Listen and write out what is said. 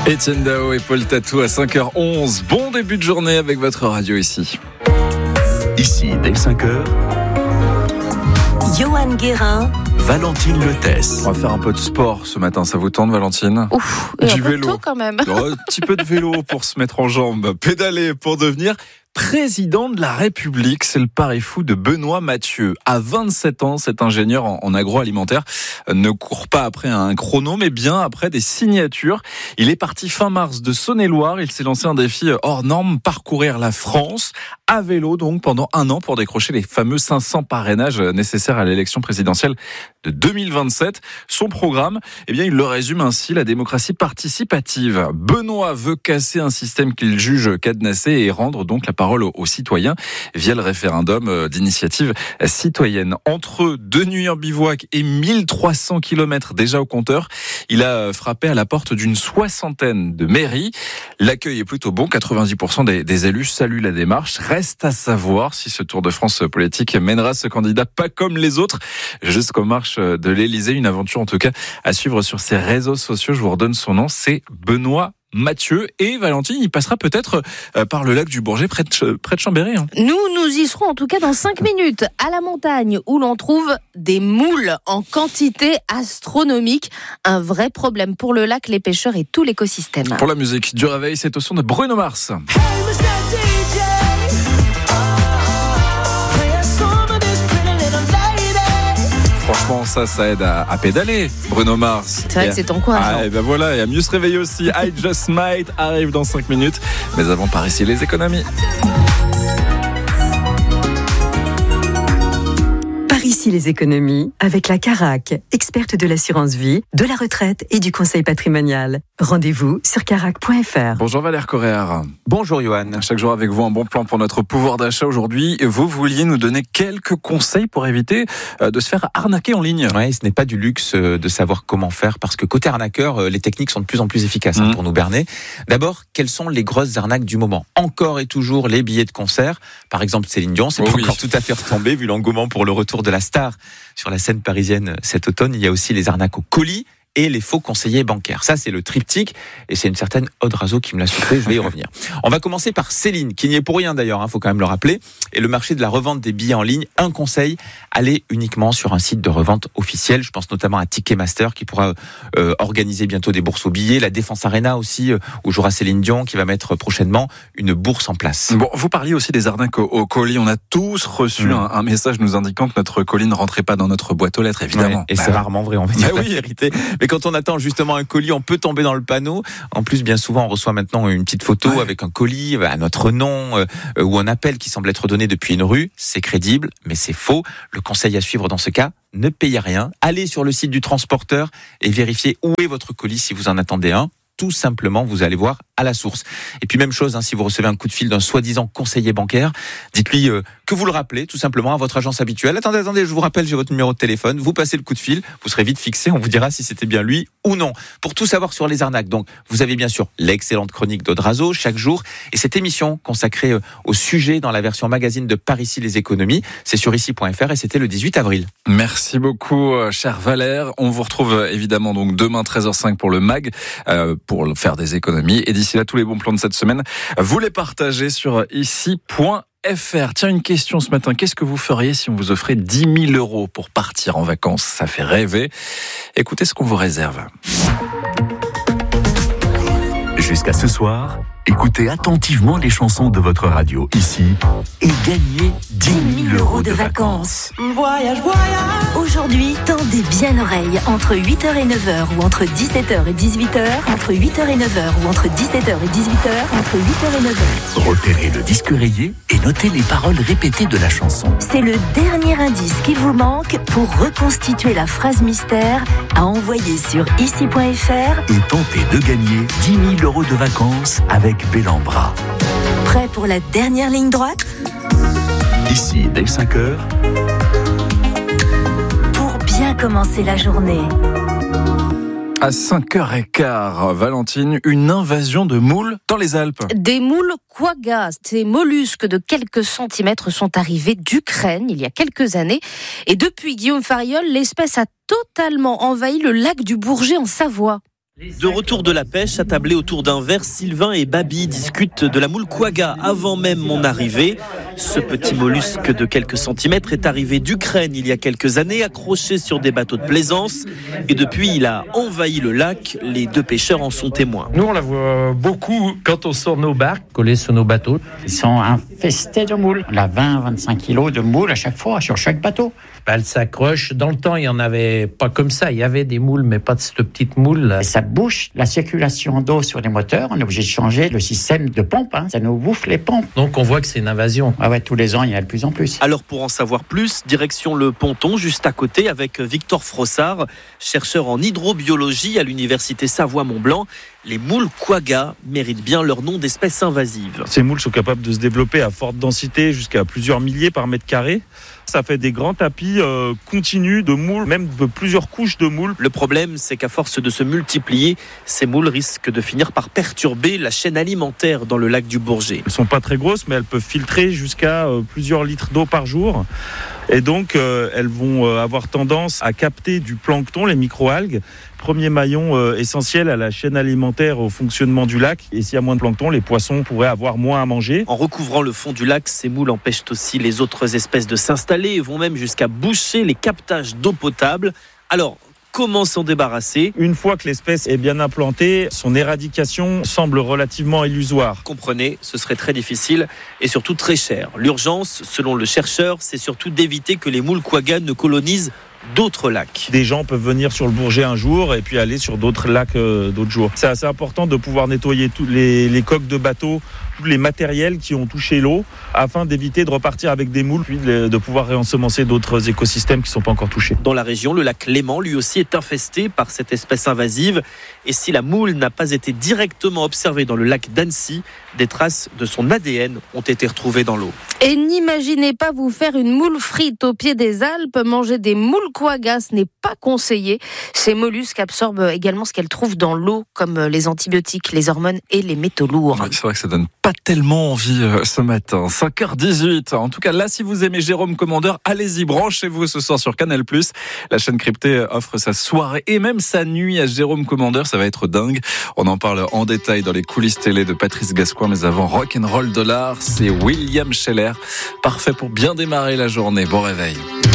Etienne Dao et Paul Tatou à 5h11. Bon début de journée avec votre radio ici. Ici, dès 5h, Johan Guérin, Valentine Lethès. On va faire un peu de sport ce matin, ça vous tente Valentine? Ouf, Du un peu vélo. tôt quand même. Un petit peu de vélo pour se mettre en jambes, pédaler pour devenir président de la République. C'est le pari fou de Benoît Mathieu. À 27 ans, cet ingénieur en agroalimentaire ne court pas après un chrono, mais bien après des signatures. Il est parti fin mars de Saône-et-Loire. Il s'est lancé un défi hors norme, parcourir la France à vélo, donc pendant un an pour décrocher les fameux 500 parrainages nécessaires à l'élection présidentielle de 2027. Son programme, eh bien, il le résume ainsi: la démocratie participative. Benoît veut casser un système qu'il juge cadenassé et rendre donc la parole aux citoyens via le référendum d'initiative citoyenne. Entre 2 nuits en bivouac et 1300 km déjà au compteur, il a frappé à la porte d'une 60aine de mairies. L'accueil est plutôt bon, 90% des élus saluent la démarche. Reste à savoir si ce Tour de France politique mènera ce candidat pas comme les autres jusqu'aux marches de l'Élysée. Une aventure en tout cas à suivre sur ses réseaux sociaux. Je vous redonne son nom, c'est Benoît Mathieu. Et Valentine, il passera peut-être par le lac du Bourget, près de Chambéry. Nous y serons en tout cas dans 5 minutes, à la montagne, où l'on trouve des moules en quantité astronomique. Un vrai problème pour le lac, les pêcheurs et tout l'écosystème. Pour la musique du réveil, c'est au son de Bruno Mars. Franchement, ça aide à pédaler, Bruno Mars. C'est vrai que c'est encourageant. Et ben voilà, et à mieux se réveiller aussi. I Just Might arrive dans 5 minutes. Mais avant, par ici, les économies. par ici les économies, avec la Carac, experte de l'assurance vie, de la retraite et du conseil patrimonial. Rendez-vous sur carac.fr. Bonjour Valère Correa. Bonjour Johan. Chaque jour avec vous, un bon plan pour notre pouvoir d'achat aujourd'hui. Vous vouliez nous donner quelques conseils pour éviter de se faire arnaquer en ligne. Ouais, ce n'est pas du luxe de savoir comment faire, parce que côté arnaqueur, les techniques sont de plus en plus efficaces pour nous berner. D'abord, quelles sont les grosses arnaques du moment? Encore et toujours les billets de concert. Par exemple, Céline Dion, c'est pas encore tout à fait retombé vu l'engouement pour le retour de la star sur la scène parisienne cet automne. Il y a aussi les arnaques au colis et les faux conseillers bancaires. Ça, c'est le triptyque, et c'est une certaine Aude Razo qui me l'a soufflé, je vais y revenir. On va commencer par Céline, qui n'y est pour rien d'ailleurs, faut quand même le rappeler, et le marché de la revente des billets en ligne. Un conseil, allez uniquement sur un site de revente officiel. Je pense notamment à Ticketmaster, qui pourra organiser bientôt des bourses aux billets, la Défense Arena aussi, où jouera Céline Dion, qui va mettre prochainement une bourse en place. Bon, vous parliez aussi des arnaques au colis. On a tous reçu un message nous indiquant que notre colis ne rentrait pas dans notre boîte aux lettres, évidemment. Ouais, et c'est rarement vrai, on va dire la vérité. Mais quand on attend justement un colis, on peut tomber dans le panneau. En plus, bien souvent, on reçoit maintenant une petite photo avec un colis à notre nom ou un appel qui semble être donné depuis une rue. C'est crédible, mais c'est faux. Le conseil à suivre dans ce cas, ne payez rien. Allez sur le site du transporteur et vérifiez où est votre colis si vous en attendez un. Tout simplement, vous allez voir à la source. Et puis même chose, si vous recevez un coup de fil d'un soi-disant conseiller bancaire, dites-lui que vous le rappelez tout simplement à votre agence habituelle. Attendez, je vous rappelle, j'ai votre numéro de téléphone. Vous passez le coup de fil, vous serez vite fixé, on vous dira si c'était bien lui ou non. Pour tout savoir sur les arnaques, donc vous avez bien sûr l'excellente chronique d'Aude Razo chaque jour, et cette émission consacrée au sujet dans la version magazine de Par ici les économies. C'est sur ici.fr et c'était le 18 avril. Merci beaucoup, cher Valère. On vous retrouve évidemment donc demain 13h05 pour le MAG, pour faire des économies. Et d'ici là, tous les bons plans de cette semaine, vous les partagez sur ici.fr. Tiens, une question ce matin. Qu'est-ce que vous feriez si on vous offrait 10 000 € pour partir en vacances? Ça fait rêver. Écoutez ce qu'on vous réserve. Jusqu'à ce soir, écoutez attentivement les chansons de votre radio ici et gagnez 10 000 € de vacances. Voyage, voyage. Aujourd'hui, tendez bien l'oreille entre 8h et 9h ou entre 17h et 18h, entre 8h et 9h ou entre 17h et 18h, entre 8h et 9h. Repérez le disque rayé et notez les paroles répétées de la chanson. C'est le dernier indice qu'il vous manque pour reconstituer la phrase mystère à envoyer sur ici.fr Et tentez de gagner 10 000 € de vacances avec Bellambra. Prêt pour la dernière ligne droite? Ici, dès 5h, Pour bien commencer la journée. À 5h15, Valentine, une invasion de moules dans les Alpes. Des moules quagga, ces mollusques de quelques centimètres sont arrivés d'Ukraine il y a quelques années. Et depuis Guillaume Fariol, l'espèce a totalement envahi le lac du Bourget en Savoie. De retour de la pêche, attablés autour d'un verre, Sylvain et Babi discutent de la moule quagga avant même mon arrivée. Ce petit mollusque de quelques centimètres est arrivé d'Ukraine il y a quelques années, accroché sur des bateaux de plaisance. Et depuis, il a envahi le lac. Les 2 pêcheurs en sont témoins. Nous, on la voit beaucoup quand on sort nos barques, collées sur nos bateaux. Ils sont infestés de moules. On a 20-25 kilos de moules à chaque fois, sur chaque bateau. Elle s'accroche. Dans le temps, il n'y en avait pas comme ça. Il y avait des moules, mais pas de cette petite moule. Et ça bouche la circulation d'eau sur les moteurs. On est obligé de changer le système de pompe. Ça nous bouffe les pompes. Donc on voit que c'est une invasion. Ouais, tous les ans, il y en a de plus en plus. Alors pour en savoir plus, direction le ponton, juste à côté, avec Victor Frossard, chercheur en hydrobiologie à l'université Savoie-Mont-Blanc. Les moules quagga méritent bien leur nom d'espèce invasive. Ces moules sont capables de se développer à forte densité jusqu'à plusieurs milliers par mètre carré. Ça fait des grands tapis continus de moules, même de plusieurs couches de moules. Le problème, c'est qu'à force de se multiplier, ces moules risquent de finir par perturber la chaîne alimentaire dans le lac du Bourget. Elles sont pas très grosses, mais elles peuvent filtrer jusqu'à plusieurs litres d'eau par jour. Et donc, elles vont avoir tendance à capter du plancton, les microalgues, premier maillon essentiel à la chaîne alimentaire, au fonctionnement du lac. Et s'il y a moins de plancton, les poissons pourraient avoir moins à manger. En recouvrant le fond du lac, ces moules empêchent aussi les autres espèces de s'installer et vont même jusqu'à boucher les captages d'eau potable. Alors, comment s'en débarrasser ? Une fois que l'espèce est bien implantée, son éradication semble relativement illusoire. Comprenez, ce serait très difficile et surtout très cher. L'urgence, selon le chercheur, c'est surtout d'éviter que les moules quagga ne colonisent d'autres lacs. Des gens peuvent venir sur le Bourget un jour et puis aller sur d'autres lacs d'autres jours. C'est assez important de pouvoir nettoyer tous les coques de bateaux, tous les matériels qui ont touché l'eau, afin d'éviter de repartir avec des moules, puis de pouvoir réensemencer d'autres écosystèmes qui ne sont pas encore touchés. Dans la région, le lac Léman, lui aussi, est infesté par cette espèce invasive. Et si la moule n'a pas été directement observée dans le lac d'Annecy, des traces de son ADN ont été retrouvées dans l'eau. Et n'imaginez pas vous faire une moule frite au pied des Alpes. Manger des moules quagga, ce n'est pas conseillé. Ces mollusques absorbent également ce qu'elles trouvent dans l'eau, comme les antibiotiques, les hormones et les métaux lourds. Oui, c'est vrai que ça donne pas tellement envie ce matin. 5h18. En tout cas, là, si vous aimez Jérôme Commandeur, allez-y, branchez-vous ce soir sur Canal+. La chaîne cryptée offre sa soirée et même sa nuit à Jérôme Commandeur. Ça va être dingue. On en parle en détail dans les coulisses télé de Patrice Gascoigne. Mais avant Rock'n'Roll $, c'est William Scheller. Parfait pour bien démarrer la journée. Bon réveil.